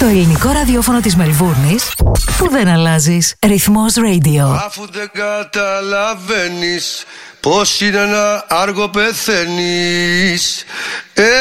Το ελληνικό ραδιόφωνο της Μελβούρνης που δεν αλλάζεις. Ρυθμός Radio. Αφού δεν καταλαβαίνεις πως είναι ένα άργο πεθαίνεις.